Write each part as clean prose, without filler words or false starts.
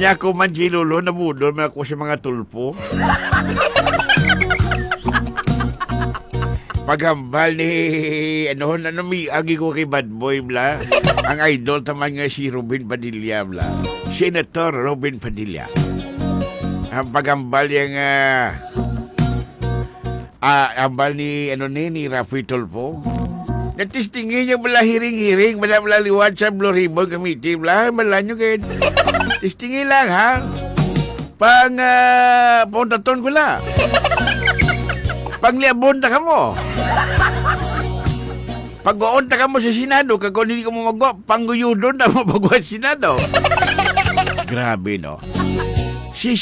Nya ko man gilulo na budol man ako sa mga tulpo. Paghambal ni mi agi ko kay Bad Boy bla. Ang idol taman nga si Robin Padilla bla. Senator Robin Padilla. Ang paghambal yang ambal ni ni Rafi Tulfo. Natistingin niya bala hiring-hiring, bala liwat sa Blue Ribbon Committee bla, bala nyo kayo. Tistingin lang ha. Puntaton ko la. Pangliabon ta ka mo. Pag-oon ta ka mo sa Senado, kung hindi ka mo pangguyudon na mo pag-uwan Senado. Grabe, no? Si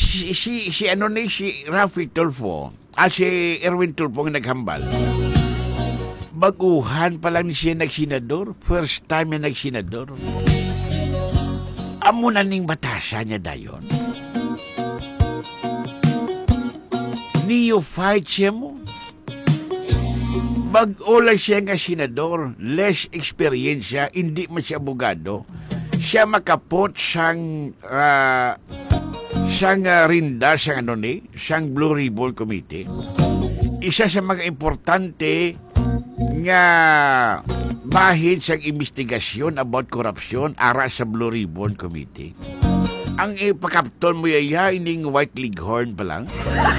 Rafi Tulfo, si Erwin Tulfo ang naghambal. Baguhan pa lang siya nagsenador. First time na nagsenador. Amo na ning batasa niya dayon. Neophyte siya mo. Bag-ola siya nga senador, less experience siya, hindi man siya abogado. Siya makapot siyang rinda, siyang Blue Ribbon Committee. Isa sa mga importante nga bahin siyang investigasyon about corruption ara sa Blue Ribbon Committee. Ang ipakapton mo yaya, ining White Leghorn pa lang.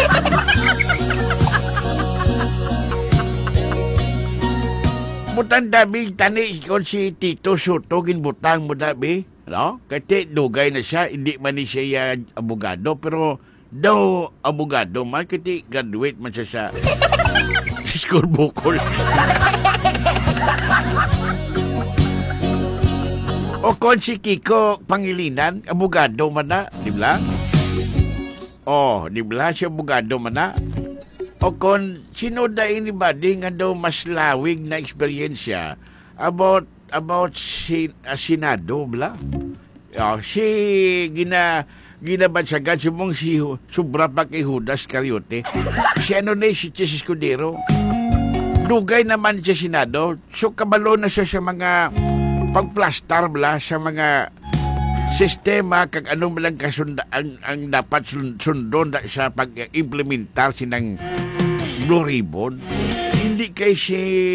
Butang dabi, tani kon si Tito Soto, ginbutang mo dabi. No? Kasi dugay na siya, hindi man ni siya abogado, pero daw abogado man, kasi graduate man siya sa school bukol. O kon si Kiko Pangilinan, abogado man na, di ba? Di ba siya abogado man na? O kon sino da anybody nga daw mas lawig na eksperyensya about Senado, bla? Si ginabansagan sumong si Sobra pa kay Judas Cariote. Si si Jesus Escudero. Dugay naman sa Senado. So kabalo na siya sa mga pagplastar, bla, sa mga sistema kag anong malang kasundaan ang dapat sundon sa pag-implementar sinang Blue Ribbon. Hindi kay si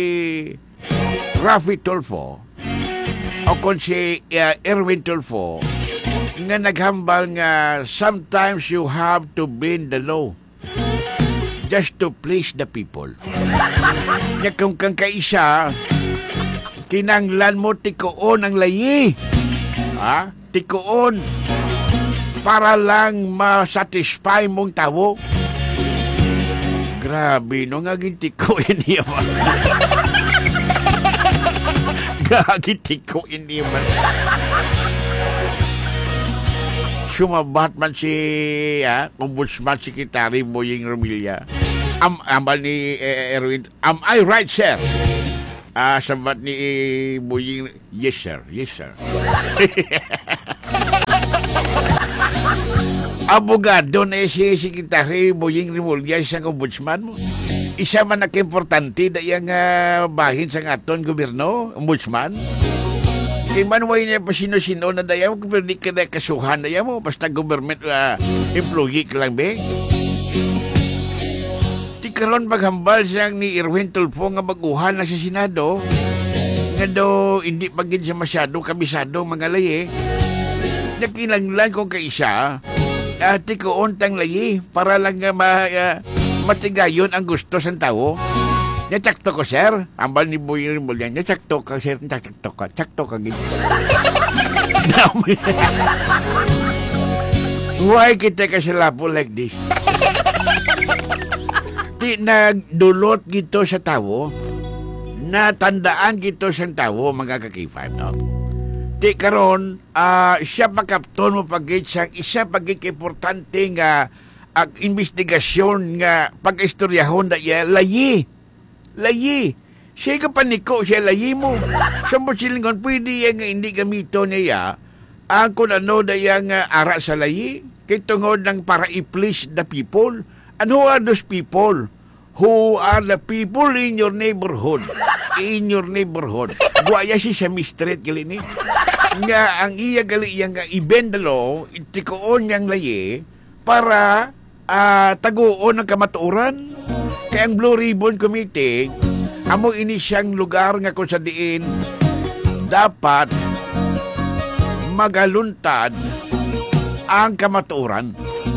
Rafi Tulfo o kung si Erwin Tulfo nga naghambal nga sometimes you have to bend the law just to please the people. Nga kung kang kaisa kinanglan mo tikoon ang layi, tikoon para lang ma-satisfy mong tao. Grabe, no nga gintikoin niya man. Gagintikoin niya man. Sumabat man si Ombudsman Secretary Boying Romilla. Ambal ni Erwin, am I right, sir? Sabat ni Boying, yes, sir. Yes, sir. Abogado na si Secretary Boying Rimulya sa ombudsman mo. Isa man naka-importante da yung bahin sa aton gobyerno, ombudsman. Kay manway niya pa sino-sino na daya mo, pero di ka na kasuhan na mo, basta government employee ka lang, be. Di karon paghambal siyang ni Erwin Tulfo nga baguhan na sa Senado, nga daw hindi pagin siya masyado kabisado mga laye. Nakinanglan ko kaisa, tikoon tang layi para lang matigayon ang gusto sa tao. Natsakto ko, sir. Ambal ni Boy Rimulya. Natsakto ka, sir. Natsakto ka. Tsakto ka. Why kita ka sa lapo like this? Di nagdulot gito sa tao, natandaan gito sa tao, mga kakifan, no? Di karon, siya pagkapton mo pagit siyang isa pagit importante nga ang investigasyon nga pag-istoryahon na iya, layi. Siya ka paniko, siya layi mo. Sampo silingon, pwede yan nga hindi gamito niya ang kung ano na yan ara sa layi. Kaya tungod ng para i-please the people. And who are those people? Who are the people in your neighborhood? In your neighborhood. Buaya si sa Street, kili ni. nga ang iya gali iya nga ibendalo itikoon niyang laye para taguon ang kamatuoran. Kaya ang Blue Ribbon Committee amo ini siyang lugar nga kung sa diin dapat magaluntad ang kamatuoran.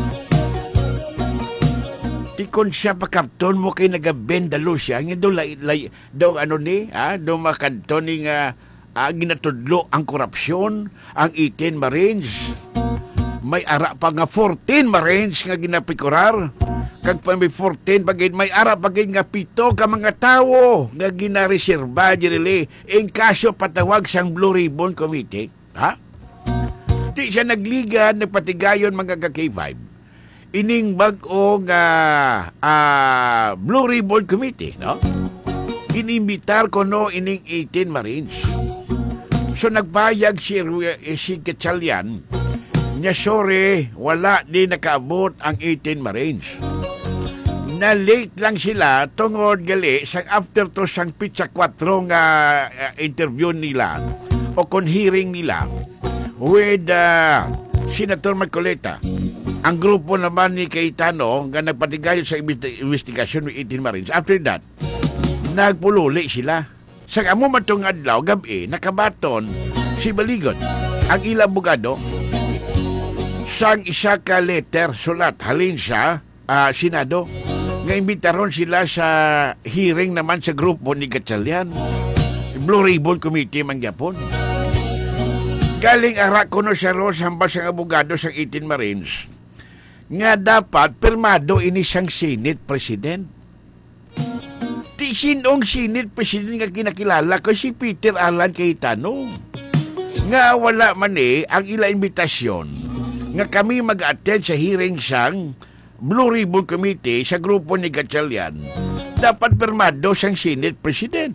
Tikon siya pakapton mo kay nagabendalo siya nga do ano ni do makadto ni nga ginatudlo ang korupsyon ang 18 Marines. May ara pa nga 14 Marines nga ginapikurar. Kag pa may 14 pagid may ara pagid nga 7 ka mga tawo nga ginareserba diri in kaso patawag sang Blue Ribbon Committee. Di siya nagligan nagpatigayon mga ka-K5. Ining bag-o nga Blue Ribbon Committee, no? Inimbitar ko no ining 18 Marines. So nagbayag si Gatchalian nya sorry, wala di nakaabot ang 18 Marines. Na late lang sila tungod gali sang after to sang pitsa 4 nga interview nila o kon hearing nila with Senator Marcoleta. Ang grupo naman ni Cayetano nga nagpatigayon sa investigasyon ng 18 Marines. After that, nagpululi sila. Sa amo matong adlaw, gabi, nakabaton si Baligon, ang ilang abogado, sang isa ka letter sulat halin sa Senado nga imbitaron sila sa hearing naman sa grupo ni Gatchalian. Blue Ribbon Committee man gyapon. Galing ara kuno sa Ros hambas ang abogado sang 18 Marines nga dapat pirmado ini sang Senate President. Ti sinong Senate President nga kinakilala ko si Peter Alan Cayetano. Nga wala man ang ila imbitasyon nga kami mag-attend sa hearing sang Blue Ribbon Committee sa grupo ni Gatchalian. Dapat pirmado sang Senate President.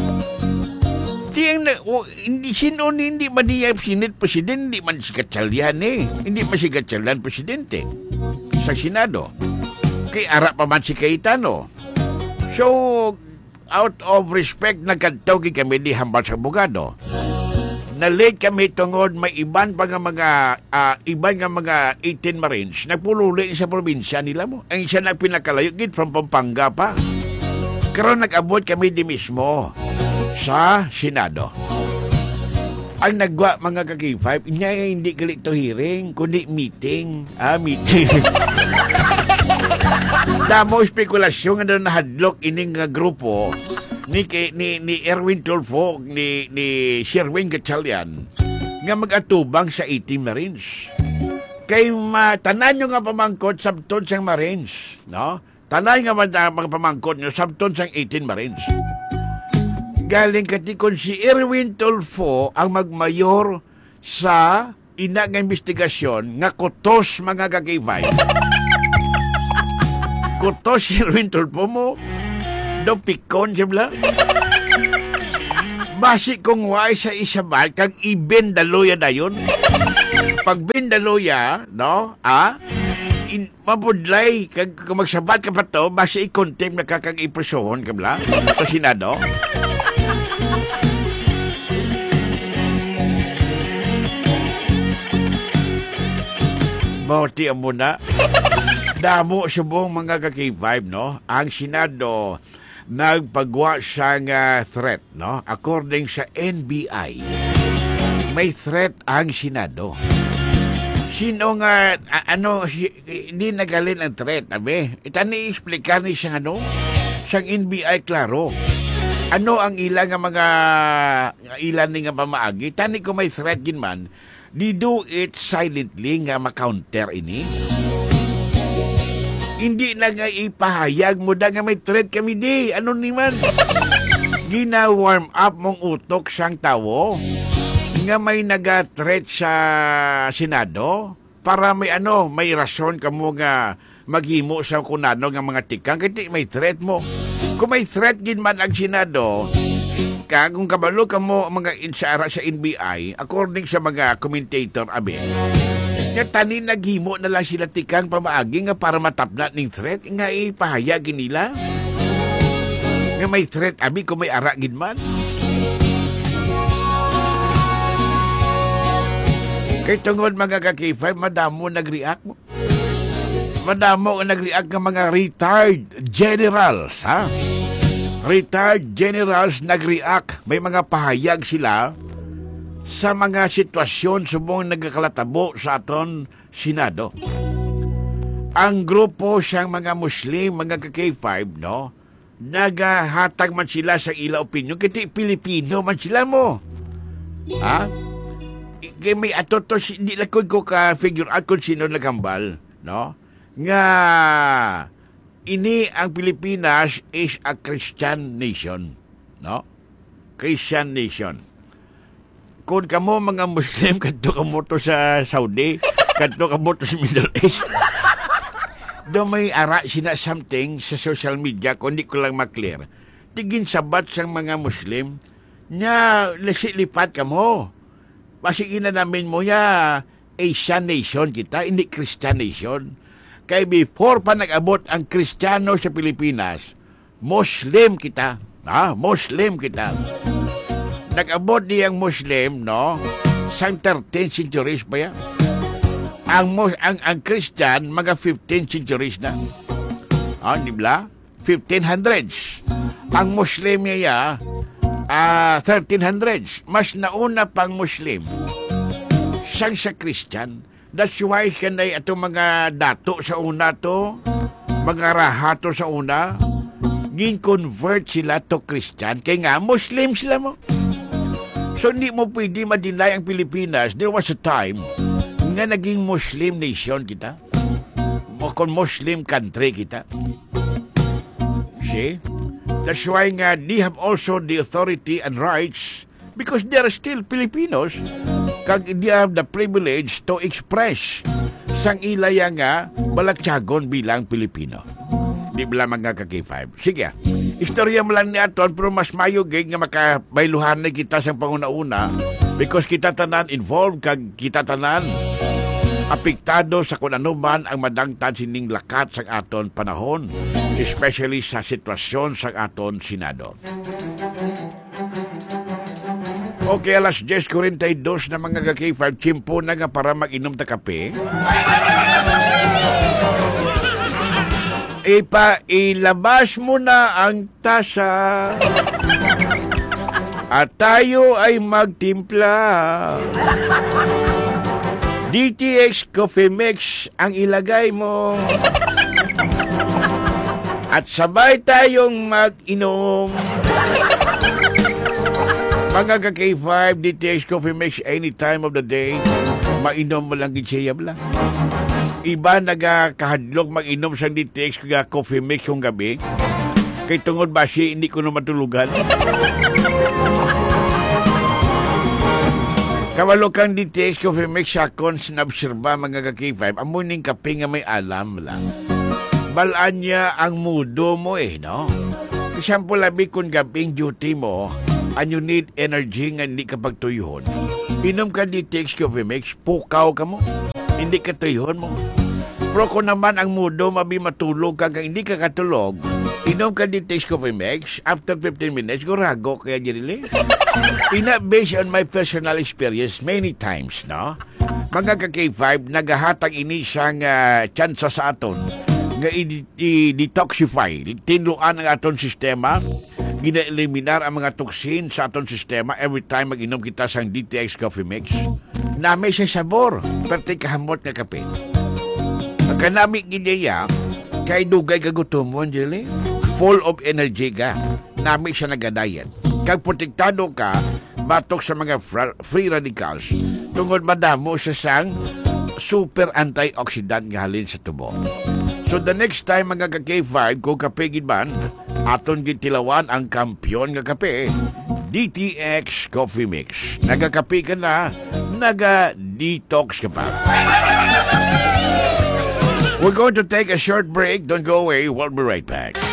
Hindi man niya Senate President, hindi man si Gatchalian Hindi man si Gatchalian Presidente sa Senado. Kay ara pa man si Cayetano. So, out of respect, nagkatawag kami di hambal sa abogado. Na-late kami tungod may iban pa nga mga 18 Marines. Nagpululi sa probinsya nila mo. Ang isa na pinakalayo, from Pampanga pa. Karon nag-abot kami di mismo sa Senado. Ang nagwa mga ka-K5, niya hindi galit to hearing, kundi meeting. Meeting. Damo spekulasyon nga doon nahadlok ining grupo ni Erwin Tulfo, ni Sherwin Gatchalian nga mag-atubang sa 18 Marines. Kay tanan nyo nga pamangkot sabton sang Marines, no? Tanan nga mga pamangkot nyo sabton sang 18 Marines. Galing katikon si Erwin Tulfo ang magmayor sa ina nga investigasyon nga kutos mga kakivay. Kutos si Erwin Tulfo mo do pikon siya bla. Basi kung why sa isabal kag ibendaloya dayon. Pag bendaloya, no? Mabudlay kag kung magsabat ka pa to, basi i-contempt na kakag ipresohon ka bla sa Senado. Bauti ang muna. Damo subong mga ka-K5, no? Ang Senado nagpagwa siyang threat, no? According sa NBI, may threat ang Senado. Sino nga, hindi nagalin ang threat, abe? Itani explicar ni siyang siyang NBI, klaro. Ano ang ilang mga ilan ni nga pamaagi? Tani ko may threat gin man, di do it silently nga ma-counter ini. Hindi na nga ipahayag mo da nga may threat kami di. Ano ni man? Gina-warm up mong utok sang tawo nga may naga-threat sa Senado para may rason ka mo nga maghimo sa kunano nga mga tikang kaya may threat mo. Kung may threat gin man ang Senado, kung kabalo ka mo mga insara sa NBI, according sa mga commentator, abe, nga tanin naghimo na lang sila tikang pamaagi nga para matapna ning threat, nga ipahayagin nila. Nga may threat, abi, kung may ara gin man. Kay tungod mga ka-K5, madamo nag-react mo. Madamo nag-react ng mga retired generals, ha? Retired generals nag-react. May mga pahayag sila sa mga sitwasyon subong nagkakalatabo sa aton Senado. Ang grupo siyang mga Muslim, mga ka-K5, no? Nagahatag man sila sa ila opinion. Kasi Pilipino man sila mo. Ha? Kaya may ato to, hindi lang ko ka-figure out kung sino nagambal, no? Nga, ini ang Pilipinas is a Christian nation, no? Christian nation. Kung kamo mga Muslim, kadto kamo to sa Saudi, kadto kamo to sa Middle East, do may ara sina something sa social media, kung di ko lang maklear. Tigin sabat sang mga Muslim, nya lipat kamo. Masigin na namin mo ya Asian nation kita, hindi Christian nation. Kaya before pa nag-abot ang Kristiyano sa Pilipinas, Muslim kita. Muslim kita. Nag-abot diyang Muslim, no? Sang 13th centuries pa yan. Ang Christian, mga 15th centuries na. Di ba? 1500s. Ang Muslim niya, 1300s. Mas nauna pang Muslim sang sa Christian. That's why kanay ato mga dato sa una to, mga rahato sa una, gin-convert sila to Christian. Kaya nga, Muslim sila mo. So, hindi mo pwede ma-deny ang Pilipinas. There was a time nga naging Muslim nation kita. Kung Muslim country kita. See? That's why nga, they have also the authority and rights because they are still Filipinos. Kag they have the privilege to express sang ilaya nga balatyagon bilang Pilipino. Di ba mga ka-K5? Sige, istorya mo lang ni aton pero mas mayugig nga makabailuhan na kita sa panguna-una because kita tanan involved kag kita tanan apektado sa kung ano man ang madangtan sining lakat sa aton panahon, especially sa sitwasyon sa aton Senado. Okay, alas 10:42 na mga ka-K5, tsimpo na nga para mag-inom ta kape. Ilabas mo na ang tasa at tayo ay magtimpla. DTX Coffee Mix ang ilagay mo. At sabay tayong mag-inom. Mga ka-K5, DTX Coffee Mix any time of the day. Mainom mo lang gitsiyab lang. Iba nagkahadlok mag-inom sa DTX Coffee Mix yung gabi. Kay tungod ba siya, hindi ko na matulugan. Kawalo kang DTX Coffee Mix akon sinabserba mga ka-K5. Amuning kape nga may alam lang. Balaan niya ang mudo mo no? Example, labi kung gabing duty mo, and you need energy nga hindi ka pagtuyuhon. Inom ka DTX Coffee Mix, pukaw ka mo. Hindi ka tuyuhon mo. Pero kung naman ang mudo, mabi matulog ka kung hindi ka katulog, inom ka DTX Coffee Mix, after 15 minutes, gurago kaya dirili. Based on my personal experience many times, no? Mga ka-K5, nagahatag ini siyang tsansa sa aton nga i-detoxify, tinluan ang aton sistema, gina-eliminar ang mga toxin sa aton sistema every time mag-inom kita sang DTX Coffee Mix. Nami siya sabor, perti kahamot nga kape. Kanami gideya, kay dugay kagutom mo, Angeli. Full of energy ka. Nami siya nagadayat. Kag protektado ka, batok sa mga free radicals. Tungod madamo siya sang super antioxidant nga halin sa tubo. So the next time mga ka-K5, kung kape gidban, aton gitilawan ang kampyon nga kape, DTX Coffee Mix. Nagakape ka na, naga-detox ka pa. We're going to take a short break. Don't go away. We'll be right back.